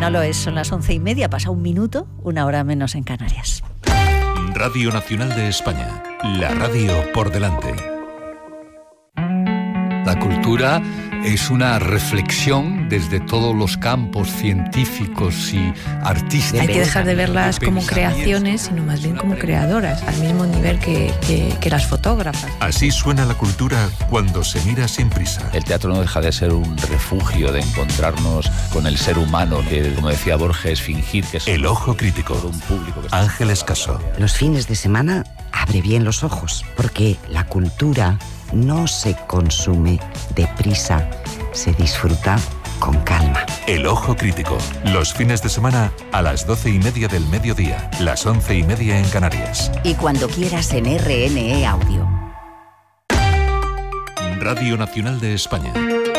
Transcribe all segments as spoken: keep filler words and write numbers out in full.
No lo es, son las once y media, pasa un minuto, una hora menos en Canarias. Radio Nacional de España, la radio por delante. La cultura es una reflexión desde todos los campos científicos y artísticos. Hay que dejar de verlas de como creaciones, sino más bien como creadoras, al mismo nivel que, que, que las fotógrafas. Así suena la cultura cuando se mira sin prisa. El teatro no deja de ser un refugio, de encontrarnos con el ser humano, que, como decía Borges, fingir que es El ojo crítico. un público que está... Ángeles Caso. Los fines de semana abre bien los ojos, porque la cultura no se consume deprisa, se disfruta con calma. El ojo crítico. Los fines de semana a las doce y media del mediodía, las once y media en Canarias. Y cuando quieras en R N E Audio. Radio Nacional de España.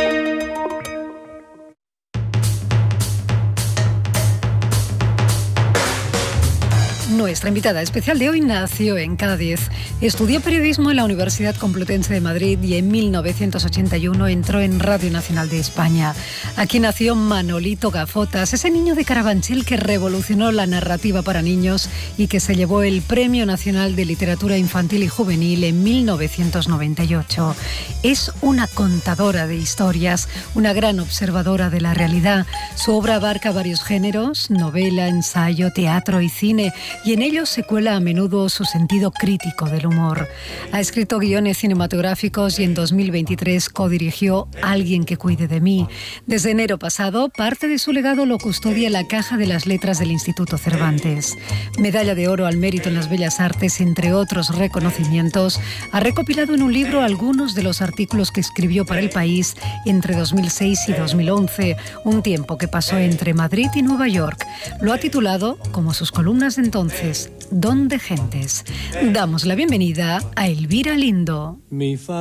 Nuestra invitada especial de hoy nació en Cádiz. Estudió periodismo en la Universidad Complutense de Madrid y en mil novecientos ochenta y uno entró en Radio Nacional de España. Aquí nació Manolito Gafotas, ese niño de Carabanchel que revolucionó la narrativa para niños y que se llevó el Premio Nacional de Literatura Infantil y Juvenil en mil novecientos noventa y ocho. Es una contadora de historias, una gran observadora de la realidad. Su obra abarca varios géneros: novela, ensayo, teatro y cine, y en ellos se cuela a menudo su sentido crítico del humor. Ha escrito guiones cinematográficos y en dos mil veintitrés codirigió Alguien que cuide de mí. Desde enero pasado, parte de su legado lo custodia la Caja de las Letras del Instituto Cervantes. Medalla de Oro al Mérito en las Bellas Artes, entre otros reconocimientos, ha recopilado en un libro algunos de los artículos que escribió para El País entre dos mil seis y dos mil once, un tiempo que pasó entre Madrid y Nueva York. Lo ha titulado, como sus columnas de entonces, Don de Gentes. Damos la bienvenida a Elvira Lindo.